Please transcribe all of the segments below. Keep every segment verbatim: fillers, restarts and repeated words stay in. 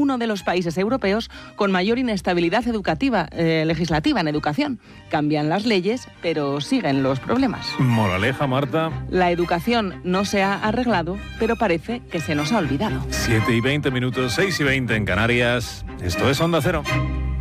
uno de los países europeos con mayor inestabilidad educativa, eh, legislativa en educación. Cambian las leyes, pero siguen los problemas. Moraleja, Marta. La educación no se ha arreglado, pero parece que se nos ha olvidado. siete y veinte minutos, seis y veinte en Canarias. Esto es Onda Cero.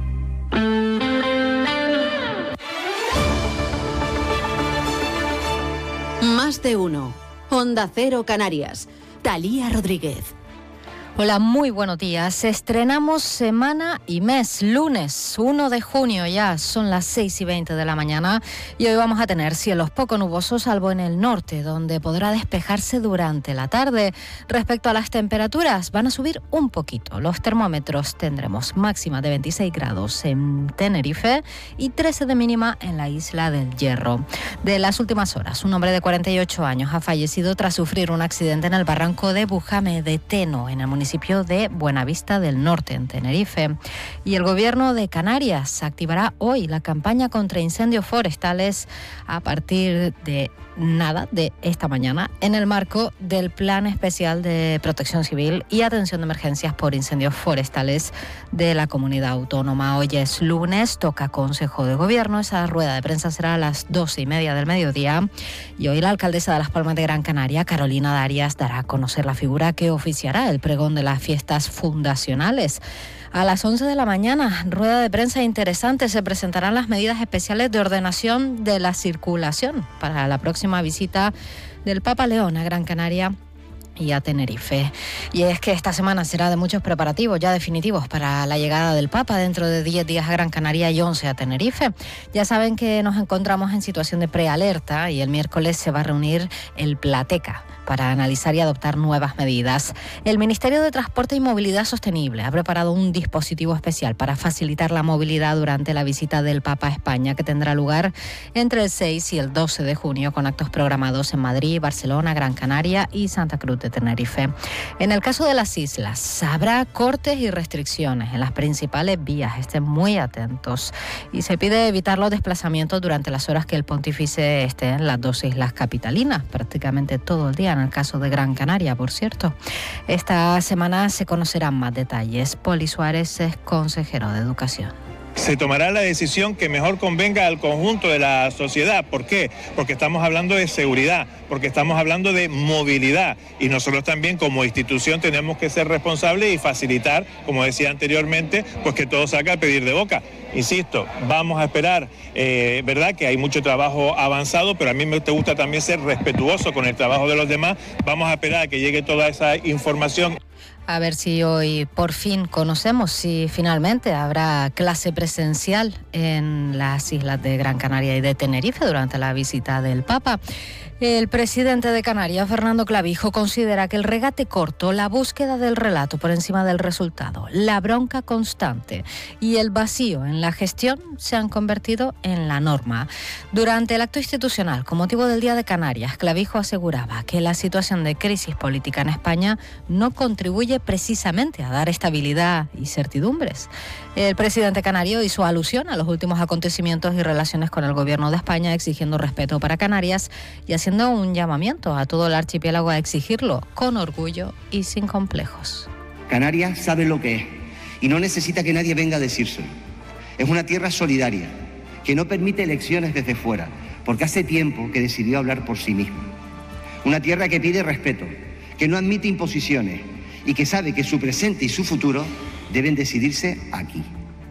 Más de uno. Onda Cero Canarias. Talía Rodríguez. Hola, muy buenos días. Estrenamos semana y mes, lunes uno de junio ya, son las seis y veinte de la mañana y hoy vamos a tener cielos poco nubosos, salvo en el norte, donde podrá despejarse durante la tarde. Respecto a las temperaturas, van a subir un poquito. Los termómetros tendremos máxima de veintiséis grados en Tenerife y trece de mínima en la isla del Hierro. De las últimas horas, un hombre de cuarenta y ocho años ha fallecido tras sufrir un accidente en el barranco de Bujame de Teno, en el municipio de Buenavista del Norte, en Tenerife. Y el Gobierno de Canarias activará hoy la campaña contra incendios forestales a partir de nada de esta mañana, en el marco del Plan Especial de Protección Civil y Atención de Emergencias por Incendios Forestales de la Comunidad Autónoma. Hoy es lunes, toca Consejo de Gobierno. Esa rueda de prensa será a las doce y media del mediodía. Y hoy la alcaldesa de Las Palmas de Gran Canaria, Carolina Darias, dará a conocer la figura que oficiará el pregón de las fiestas fundacionales. A las once de la mañana, rueda de prensa interesante, se presentarán las medidas especiales de ordenación de la circulación para la próxima visita del Papa León a Gran Canaria y a Tenerife. Y es que esta semana será de muchos preparativos ya definitivos para la llegada del Papa, dentro de diez días a Gran Canaria y once a Tenerife. Ya saben que nos encontramos en situación de prealerta y el miércoles se va a reunir el Plateca para analizar y adoptar nuevas medidas. El Ministerio de Transporte y Movilidad Sostenible ha preparado un dispositivo especial para facilitar la movilidad durante la visita del Papa a España, que tendrá lugar entre el seis y el doce de junio, con actos programados en Madrid, Barcelona, Gran Canaria y Santa Cruz de Tenerife. En el caso de las islas, habrá cortes y restricciones en las principales vías. Estén muy atentos. Y se pide evitar los desplazamientos durante las horas que el pontífice esté en las dos islas capitalinas, prácticamente todo el día, en el caso de Gran Canaria, por cierto. Esta semana se conocerán más detalles. Poli Suárez es consejero de Educación. Se tomará la decisión que mejor convenga al conjunto de la sociedad. ¿Por qué? Porque estamos hablando de seguridad, porque estamos hablando de movilidad y nosotros también como institución tenemos que ser responsables y facilitar, como decía anteriormente, pues que todo salga a pedir de boca. Insisto, vamos a esperar, eh, verdad que hay mucho trabajo avanzado, pero a mí me gusta también ser respetuoso con el trabajo de los demás. Vamos a esperar a que llegue toda esa información. A ver si hoy por fin conocemos si finalmente habrá clase presencial en las islas de Gran Canaria y de Tenerife durante la visita del Papa. El presidente de Canarias, Fernando Clavijo, considera que el regate corto, la búsqueda del relato por encima del resultado, la bronca constante y el vacío en la gestión se han convertido en la norma. Durante el acto institucional con motivo del Día de Canarias, Clavijo aseguraba que la situación de crisis política en España no contribuye precisamente a dar estabilidad y certidumbres. El presidente canario hizo alusión a los últimos acontecimientos y relaciones con el gobierno de España, exigiendo respeto para Canarias y haciendo un llamamiento a todo el archipiélago a exigirlo con orgullo y sin complejos. Canarias sabe lo que es y no necesita que nadie venga a decírselo. Es una tierra solidaria que no permite elecciones desde fuera, porque hace tiempo que decidió hablar por sí misma. Una tierra que pide respeto, que no admite imposiciones y que sabe que su presente y su futuro deben decidirse aquí.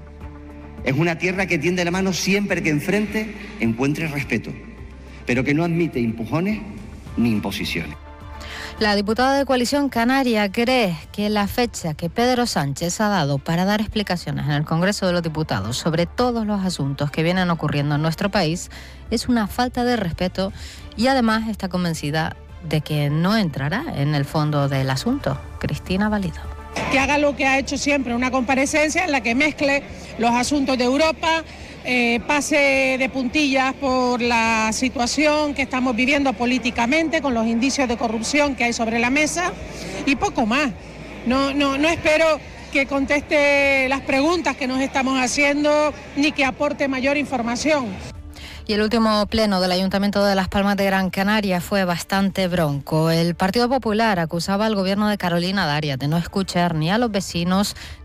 Es una tierra que tiende la mano siempre que enfrente encuentre respeto, pero que no admite empujones ni imposiciones. La diputada de Coalición Canaria cree que la fecha que Pedro Sánchez ha dado para dar explicaciones en el Congreso de los Diputados sobre todos los asuntos que vienen ocurriendo en nuestro país es una falta de respeto y además está convencida de que no entrará en el fondo del asunto. Cristina Valido. Que haga lo que ha hecho siempre, una comparecencia en la que mezcle los asuntos de Europa, eh, pase de puntillas por la situación que estamos viviendo políticamente, con los indicios de corrupción que hay sobre la mesa y poco más. No, no, no espero que conteste las preguntas que nos estamos haciendo ni que aporte mayor información. Y el último pleno del Ayuntamiento de Las Palmas de Gran Canaria fue bastante bronco. El Partido Popular acusaba al gobierno de Carolina Darias de no escuchar ni a los vecinos